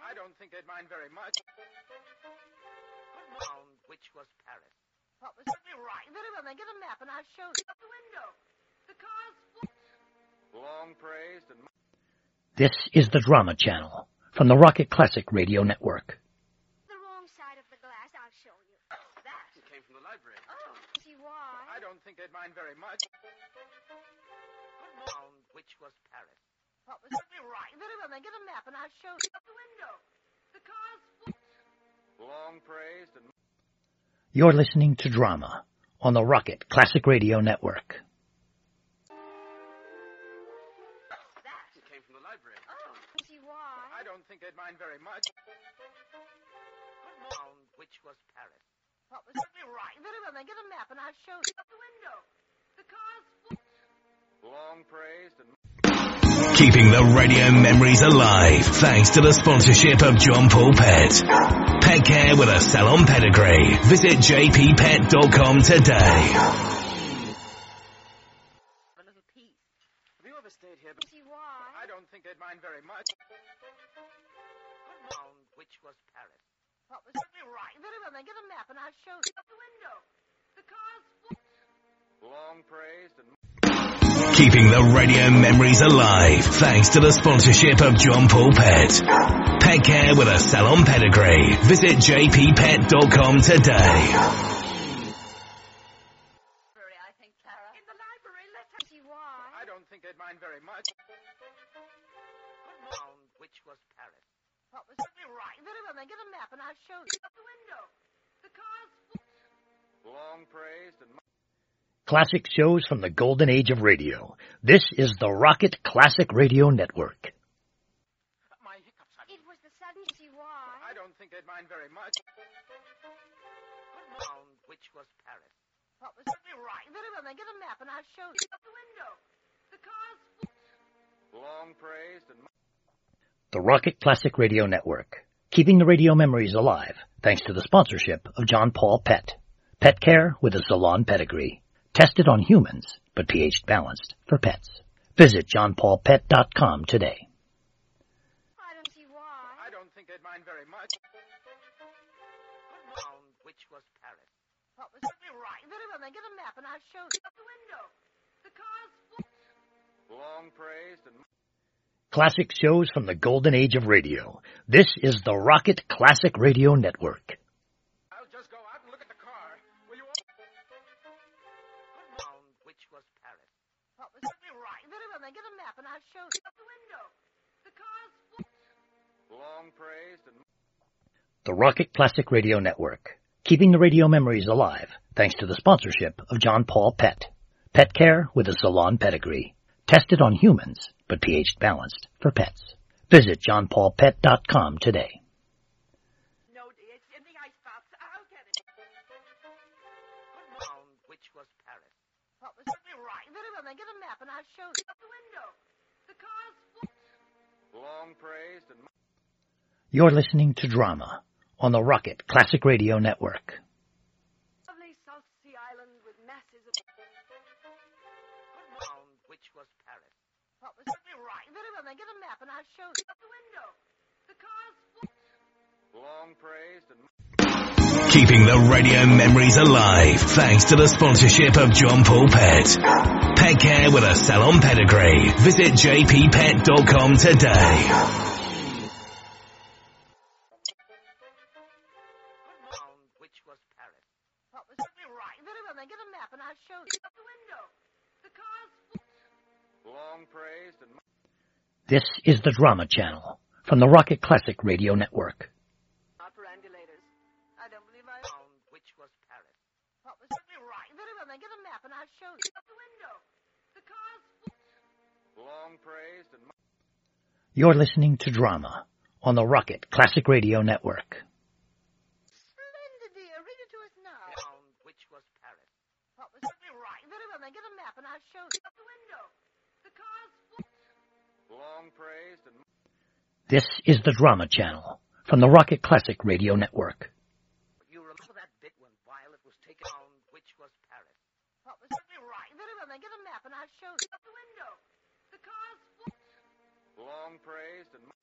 I don't think they'd mind very much. Which was Paris. What was that? Right. Very well, then get a map and I'll show you. Out the window. The car's Long praised and... This is the Drama Channel from the Rocket Classic Radio Network. the wrong side of the glass. I'll show you. That. It came from the library. Oh, see why? I don't think they'd mind very much. Which was Paris. What was that? Right. Very well, then get a map and I'll show you. Out the window. The car's Long praised and... You're listening to Drama on the Rocket Classic Radio Network. that. It came from the library. Oh, see why? I don't think they'd mind very much. Which was Paris. What was that? Right. Very well, then get a map and I'll show you. Out the window. The car's Long praised and... Keeping the radio memories alive thanks to the sponsorship of John Paul Pet. Pet care with a salon pedigree. Visit jppet.com today. a little piece. Have you ever stayed here? See why? I don't think they'd mind very much. Which was Paris. What was that? Right. Very well, then get a map and I'll show you. Out the window. The car's Long praised and... Keeping the radio memories alive thanks to the sponsorship of John Paul Pet. Pet care with a salon pedigree. Visit jppet.com today. I think, Clara. In the library, let's see why. I don't think they'd mind very much. Which was Paris. What was that? Right. Very well, then get a map and I'll show you. Out the window. The car's Long praised and... Classic shows from the golden age of radio. This is the Rocket Classic Radio Network. My hiccups. It was the sudden see why. I don't think they'd mind very much. Which was Paris. What was that? Right. Very well, then get a map and I'll show you. Out the window. The car's Long praised and... The Rocket Classic Radio Network. Keeping the radio memories alive thanks to the sponsorship of John Paul Pet. Pet care with a salon pedigree. Tested on humans, but pH balanced for pets. Visit johnpaulpet.com today. I don't see why. I don't think they'd mind very much. Which was Paris. What was that? Right. Very well, then get a map and I'll show you. Out the window. The car's Long praised and... Classic shows from the golden age of radio. This is the Rocket Classic Radio Network. I'll just go out and look at the car. Will you... Which was Paris. What was that? Right. Very well, then get a map and I'll show you. Out the window. The car's Long praised and... The Rocket Classic Radio Network. Keeping the radio memories alive thanks to the sponsorship of John Paul Pet. Pet care with a salon pedigree. Tested on humans, but pH balanced for pets. Visit johnpaulpet.com today. No, dear. It's in the icebox. I'll get it. Which was Paris. What was that? Right. Very well, then get a map and I'll show you. Out the window. The car's Long praised and... You're listening to Drama on the Rocket Classic Radio Network. lovely South Sea Island with masses of... Which was Paris. What was that? Right. Very well, then get a map and I'll show you. Out the window. The car's Long praised and... Keeping the radio memories alive thanks to the sponsorship of John Paul Pet. Pet care with a salon pedigree. Visit jppet.com today. Which was Paris. What was that? Right. Very well, then get a map and I'll show you. Out the window. The car's Long praised and... This is the Drama Channel from the Rocket Classic Radio Network. Not perambulators. I don't believe I... Which was Paris. What was that? Right. Very well, then get a map and I'll show you. Out the window. The car's Long praised and... You're listening to Drama on the Rocket Classic Radio Network. Splendid, dear. Read it to us now. Which was Paris. What was that? Right. Very well, then get a map and I'll show you. Out the window. The car's Long praised and... This is the Drama Channel from the Rocket Classic Radio Network. You remember that bit when Violet was taken which was Paris. What was that? Right. Very well, then get a map and I'll show you. Out the window. The car's Long praised and...